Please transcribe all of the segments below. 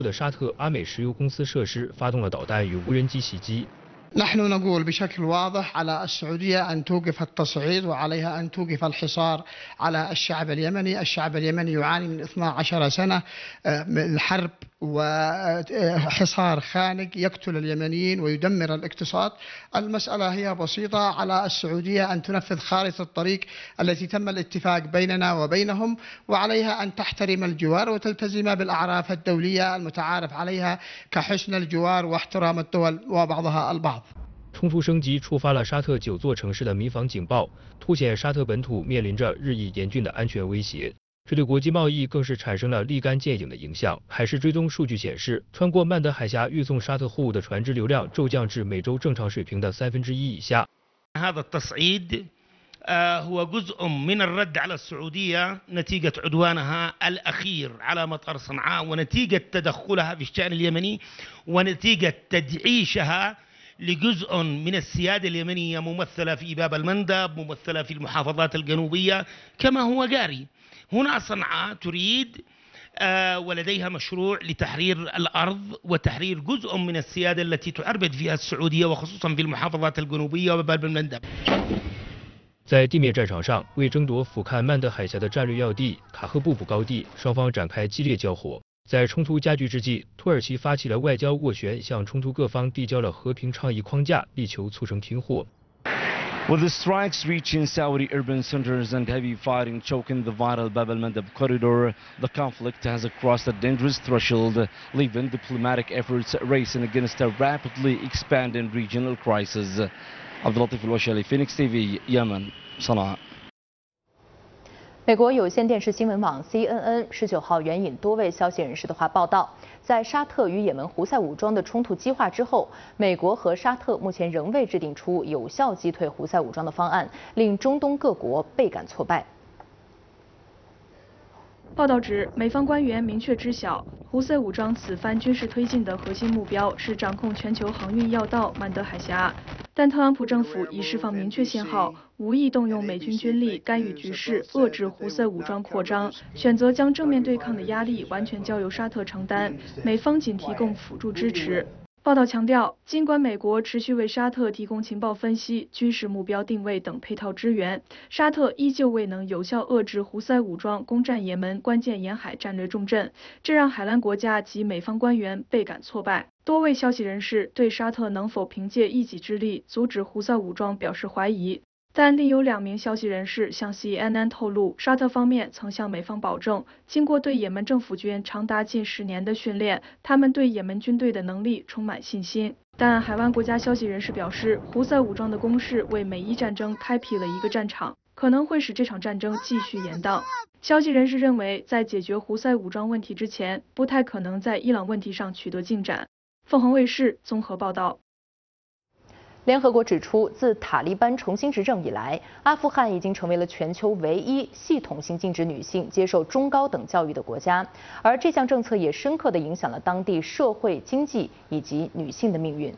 的沙特阿美石油公司设施发动了导弹与无人机袭击。 نحن نقول بشكل واضح على السعودية أن توقف التصعيد وعليها أن توقف الحصار على الشعب اليمني، الشعب اليمني يعاني من 12 سنة من الحرب وحصار خانق يقتل اليمنيين ويدمر الاقتصاد. المسألة هي بسيطة، على السعودية أن تنفذ خارطة الطريق التي تم الاتفاق بيننا وبينهم، وعليها أن تحترم الجوار وتلتزم بالأعراف الدولية المتعارف عليها كحسن الجوار واحترام الدول وبعضها البعض. 冲突升级触发了沙特9座城市的民防警报，凸显沙特本土面临着日益严峻的安全威胁。这对国际贸易更是产生了立竿见影的影响。海事追踪数据显示，穿过曼德海峡运送沙特货物的船只流量骤降至每周正常水平的1/3以下。 هذا التصعيد هو جزء من الرد على السعودية نتيجة عدوانها الأخير على مطار صنعاء ونتيجة تدخلها في الشأن اليمني ونتيجة تدعيشها لجزء من السيادة اليمنية ممثلة في باب المندب، ممثلة في المحافظات الجنوبية كما هو جاري. هنا صنعاء تريد ولديها مشروع لتحرير الأرض وتحرير جزء من السيادة التي تعربد فيها السعودية وخصوصا في المحافظات الجنوبية وباب المندب. 在地面战场上，为争夺俯瞰曼德海峡的战略要地卡赫布卜高地，双方展开激烈交火。 在冲突加剧之际，土耳其发起了外交斡旋，向冲突各方递交了和平倡议框架，力求促成停火。 With the strikes reaching Saudi urban centers and heavy fighting choking the vital Bab al-Mandab corridor, the conflict has crossed a dangerous threshold, leaving diplomatic efforts racing against a rapidly expanding regional crisis. Abdulatif al-Washali, Phoenix TV, Yemen, Sana'a. 美国有线电视新闻网 CNN 19号援引多位消息人士的话报道，在沙特与也门胡塞武装的冲突激化之后，美国和沙特目前仍未制定出有效击退胡塞武装的方案，令中东各国倍感挫败。 报道指，美方官员明确知晓，胡塞武装此番军事推进的核心目标是掌控全球航运要道曼德海峡，但特朗普政府已释放明确信号，无意动用美军军力干预局势，遏制胡塞武装扩张，选择将正面对抗的压力完全交由沙特承担，美方仅提供辅助支持。 报道强调，尽管美国持续为沙特提供情报分析、军事目标定位等配套支援，沙特依旧未能有效遏制胡塞武装攻占也门关键沿海战略重镇，这让海湾国家及美方官员倍感挫败。多位消息人士对沙特能否凭借一己之力阻止胡塞武装表示怀疑。 但另有2名消息人士向 CNN 透露，沙特方面曾向美方保证，经过对也门政府军长达近10年的训练，他们对也门军队的能力充满信心。但海湾国家消息人士表示，胡塞武装的攻势为美伊战争开辟了一个战场，可能会使这场战争继续延宕。消息人士认为，在解决胡塞武装问题之前，不太可能在伊朗问题上取得进展。凤凰卫视综合报道。 联合国指出，自塔利班重新执政以来，阿富汗已经成为了全球唯一系统性禁止女性接受中高等教育的国家，而这项政策也深刻地影响了当地社会、经济以及女性的命运。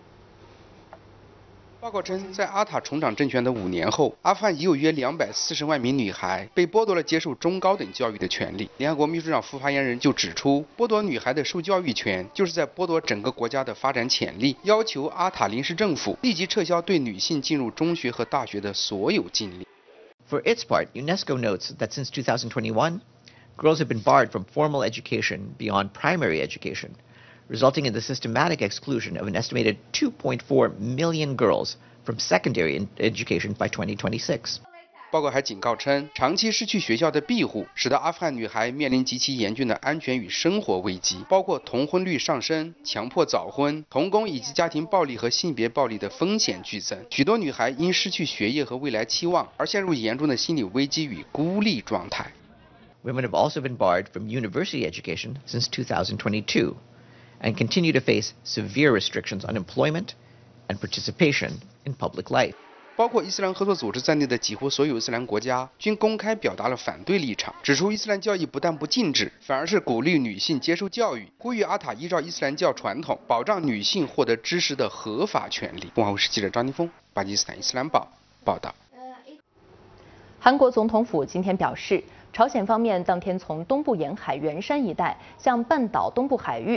报告称，在阿塔重掌政权的5年后，阿富汗已有约240万名女孩被剥夺了接受中高等教育的权利。联合国秘书长副发言人就指出，剥夺女孩的受教育权，就是在剥夺整个国家的发展潜力，要求阿塔临时政府立即撤销对女性进入中学和大学的所有禁令。 For its part, UNESCO notes that since 2021, girls have been barred from formal education beyond primary education, resulting in the systematic exclusion of an estimated 2.4 million girls from secondary education by 2026. 报告还警告称，长期失去学校的庇护，使得阿富汗女孩面临极其严峻的安全与生活危机，包括童婚率上升、强迫早婚、童工以及家庭暴力和性别暴力的风险剧增。许多女孩因失去学业和未来期望而陷入严重的心理危机与孤立状态。 Women have also been barred from university education since 2022. And continue to face severe restrictions on employment and participation in public life. 包括伊斯兰合作组织在内的几乎所有伊斯兰国家均公开表达了反对立场，指出伊斯兰教义不但不禁止，反而是鼓励女性接受教育，呼吁阿塔依照伊斯兰教传统，保障女性获得知识的合法权利。凤凰卫视记者张金峰，巴基斯坦伊斯兰报报道。 韩国总统府今天表示，朝鲜方面当天从东部沿海元山一带向半岛东部海域